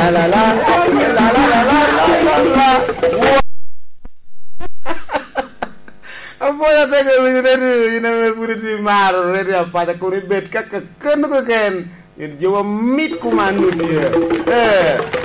la la la la la la. Apa te ko ina me puriti maro re apa ta ko ribet ka ken ko ken. Jadi jawa mit ku manu dia.